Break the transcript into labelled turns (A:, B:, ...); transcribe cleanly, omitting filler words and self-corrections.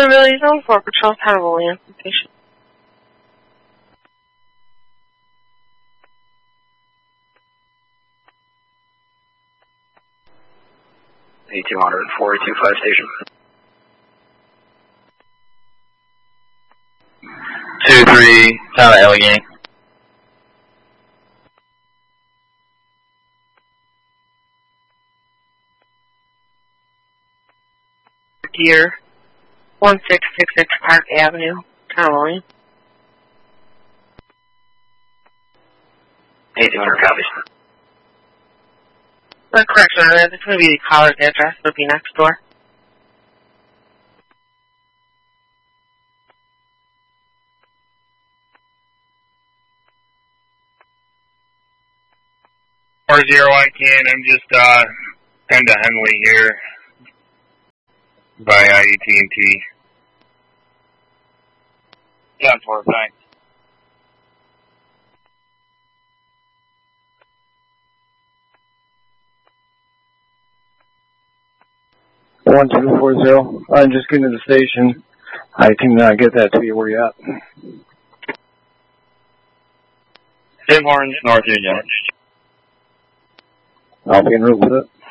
A: Really Zone 4 Patrol Pennsylvania Station.
B: A200, 4825 station.
C: 2-3, Town of Allegheny.
A: Deer, 1666 Park Avenue, Connolly.
B: 800 copies.
A: Correction on that, it's going to be the caller's address, it'll be next door.
D: Or 0 I can, I'm just kind of Henley here by AT&T.
C: 10-4, thanks.
E: One 240. I'm just getting to the station. I can get that to you. Where you at?
C: Tim Horns, North Union.
E: I'll be en route with it.